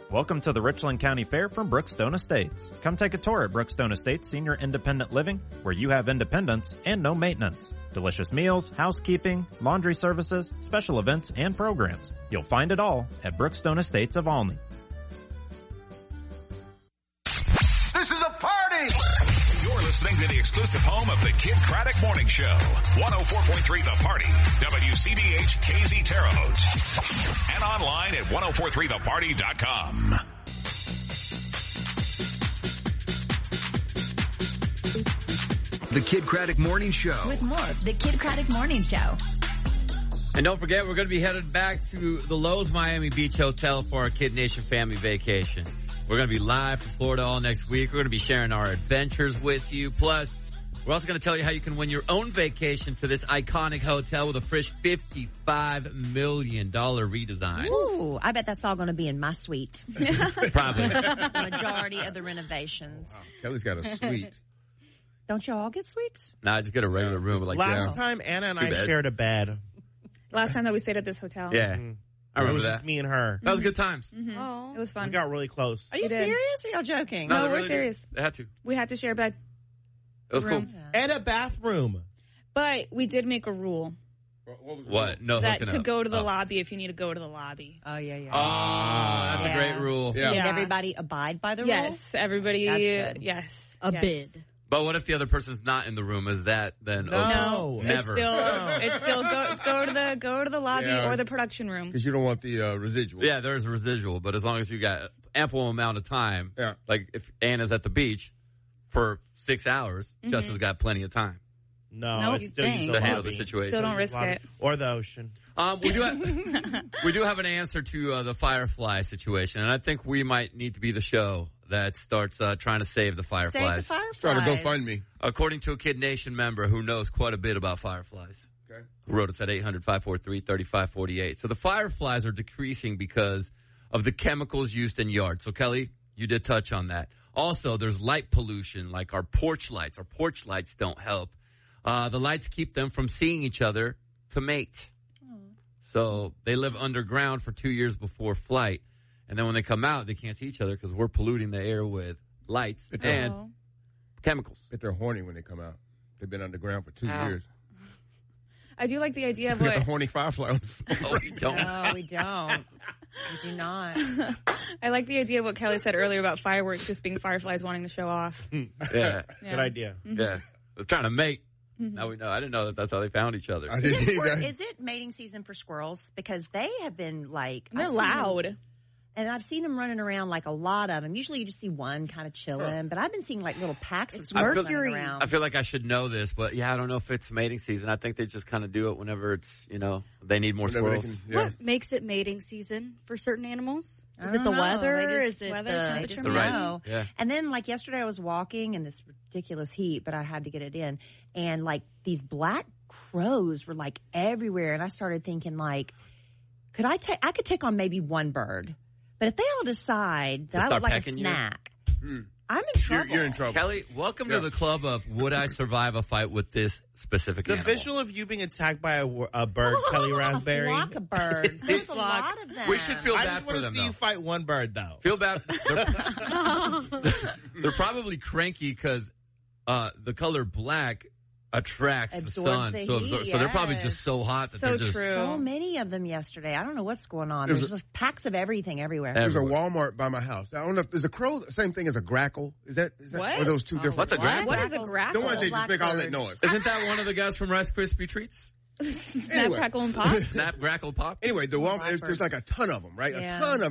Welcome to the Richland County Fair from Brookstone Estates. Come take a tour at Brookstone Estates Senior Independent Living, where you have independence and no maintenance. Delicious meals, housekeeping, laundry services, special events, and programs. You'll find it all at Brookstone Estates of Alney. This is a party! You're listening to the exclusive home of the Kid Craddock Morning Show. 104.3 The Party. WCBH KZ Terre Haute. And online at 1043theparty.com. The Kid Craddock Morning Show. With more of the Kid Craddock Morning Show. And don't forget, we're going to be headed back to the Lowe's Miami Beach Hotel for our Kid Nation family vacation. We're going to be live from Florida all next week. We're going to be sharing our adventures with you. Plus, we're also going to tell you how you can win your own vacation to this iconic hotel with a fresh $55 million redesign. Ooh, I bet that's all going to be in my suite. Probably. The majority of the renovations. Wow. Kelly's got a suite. Don't you all get suites? Nah, I just get a regular room. Like Last time, Anna and I shared a bed. Last time that we stayed at this hotel. Yeah. I remember it was that. just me and her. That was good times. Mm-hmm. Oh. It was fun. We got really close. Are you serious? Or are y'all joking? No, we're really serious. They had to. We had to share a bed. It was cool. And a bathroom. But we did make a rule. What? No that hooking to up. go to the lobby if you need to go to the lobby. Oh, yeah. Oh, that's a great rule. Did everybody abide by the rule? Yes, everybody. Yes. A bid. But what if the other person's not in the room? Is that then? No. Okay? Never. It's still go to the lobby or the production room. Because you don't want the residual. Yeah, there's a residual, but as long as you got ample amount of time, like if Anna's at the beach for 6 hours, Justin's got plenty of time. No, it's still use the to handle lobby. the situation. Still don't risk it. Or the ocean. We do have an answer to the Firefly situation, and I think we might need to be the show that starts trying to save the Fireflies. Save the Fireflies. Try to go find me. According to a Kid Nation member who knows quite a bit about Fireflies. Okay. Who wrote us at 800-543-3548. So the Fireflies are decreasing because of the chemicals used in yards. So Kelly, you did touch on that. Also, there's light pollution, like our porch lights. Our porch lights don't help. The lights keep them from seeing each other to mate. So they live underground for 2 years before flight. And then when they come out, they can't see each other because we're polluting the air with lights and chemicals. But they're horny when they come out. They've been underground for 2 years. I do like the idea of We got what... the horny firefly. Oh, we don't. No, we don't. We do not. I like the idea of what Kelly said earlier about fireworks just being fireflies wanting to show off. Yeah. Good idea. Yeah. They're trying to mate. Now we know. I didn't know that that's how they found each other. I didn't either. Is it mating season for squirrels? Because they have been like... They're loud. And I've seen them running around, like a lot of them. Usually you just see one kind of chilling, but I've been seeing like little packs of squirrels running around. I feel like I should know this, but yeah, I don't know if it's mating season. I think they just kind of do it whenever it's, they need more squirrels. What makes it mating season for certain animals? Is it the know. weather? Is it weather, the temperature? just The right- know? yeah. And then like yesterday I was walking in this ridiculous heat, but I had to get it in. And like these black crows were like everywhere. And I started thinking like, I could take on maybe one bird. But if they all decide that I would like a snack, I'm in trouble. You're in trouble. Kelly, welcome to the club of would I survive a fight with this specific The animal? visual of you being attacked by a bird, Kelly Raspberry. A flock of birds. There's a lot of them. We should feel I bad just for want them, to see though. you fight one bird, though. Feel bad. They're probably cranky because the color black attracts the Absorbs sun. the So heat, they're probably yes. just so hot that So they're just... true. So many of them yesterday. I don't know what's going on. There's just packs of everything everywhere. There's a Walmart by my house. I don't know if there's a crow. Same thing as a grackle. Is that What? Or those two different? What's a grackle? What is a grackle? The ones that just make all that Blackbird. noise. Isn't that one of the guys from Rice Krispie Treats? Snap, crackle, and pop? Snap, crackle, pop? Anyway, the Walmart, there's like a ton of them, right? Yeah. A ton of